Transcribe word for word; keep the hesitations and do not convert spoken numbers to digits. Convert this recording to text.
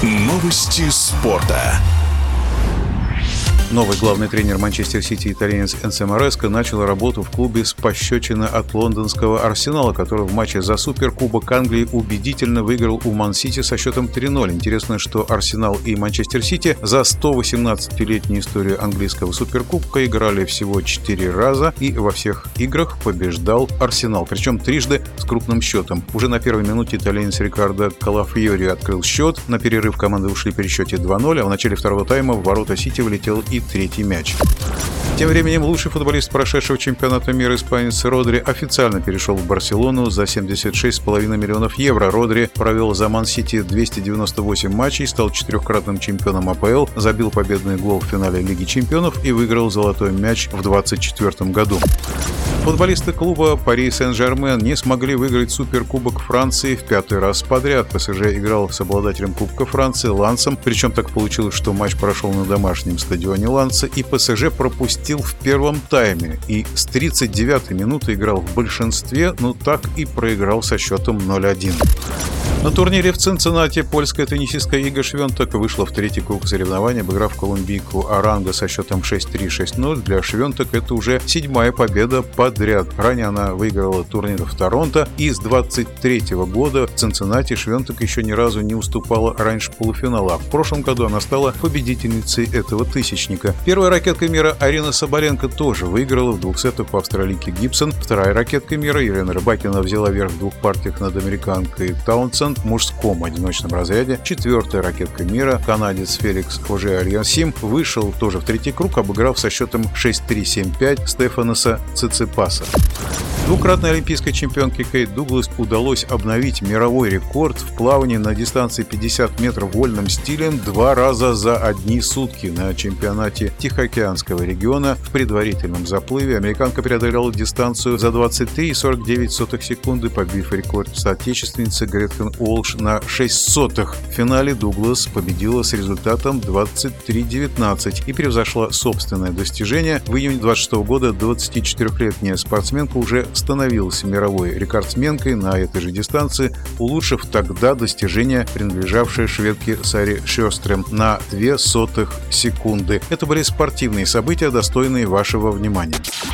Новости спорта. Новый главный тренер Манчестер Сити, итальянец Энцо Мареска, начал работу в клубе с пощечины от лондонского Арсенала, который в матче за Суперкубок Англии убедительно выиграл у Ман-Сити со счетом три ноль. Интересно, что Арсенал и Манчестер Сити за сто восемнадцатилетнюю историю английского Суперкубка играли всего четыре раза, и во всех играх побеждал Арсенал, причем трижды с крупным счетом. Уже на первой минуте итальянец Рикардо Калафьори открыл счет, на перерыв команды ушли при счете два ноль, а в начале второго тайма в ворота Сити влетел и третий мяч. Тем временем лучший футболист прошедшего чемпионата мира, испанец Родри, официально перешел в Барселону за семьдесят шесть с половиной миллионов евро. Родри провел за Ман-Сити двести девяносто восемь матчей, стал четырехкратным чемпионом АПЛ, забил победный гол в финале Лиги чемпионов и выиграл золотой мяч в двадцать четвёртом году. Футболисты клуба Пари Сен-Жермен не смогли выиграть Суперкубок Франции в пятый раз подряд. ПСЖ играл с обладателем Кубка Франции Лансом, причем так получилось, что матч прошел на домашнем стадионе Ланса, и ПСЖ пропустил в первом тайме и с тридцать девятой минуты играл в большинстве, но так и проиграл со счетом ноль один. На турнире в Цинциннати польская теннисистка Ига Швентек вышла в третий круг соревнований, обыграв колумбийку Аранго со счетом шесть три — шесть ноль. Для Швентек это уже седьмая победа подряд. Ранее она выиграла турнир в Торонто, и с двадцать третьего года в Цинциннати Швентек еще ни разу не уступала раньше полуфинала. В прошлом году она стала победительницей этого тысячника. Первая ракетка мира Арина Соболенко тоже выиграла в двух сетах у австралийки Гибсон. Вторая ракетка мира Елена Рыбакина взяла верх в двух партиях над американкой Таунсенд в мужском одиночном разряде. Четвертая ракетка мира, канадец Феликс Оже-Альясим, вышел тоже в третий круг, обыграв со счетом шесть три — семь пять Стефаноса Циципаса. Двукратной олимпийской чемпионке Кейт Дуглас удалось обновить мировой рекорд в плавании на дистанции пятьдесят метров вольным стилем два раза за одни сутки. На чемпионате Тихоокеанского региона в предварительном заплыве американка преодолела дистанцию за двадцать три и сорок девять сотых секунды, побив рекорд соотечественницы Гретхен Уолш на шесть сотых. В финале Дуглас победила с результатом двадцать три девятнадцать и превзошла собственное достижение. В июне двадцать шестого года двадцатичетырёхлетняя спортсменка уже становилась мировой рекордсменкой на этой же дистанции, улучшив тогда достижение, принадлежавшее шведке Саре Шёстрем, на две сотых секунды. Это были спортивные события, достойные вашего внимания.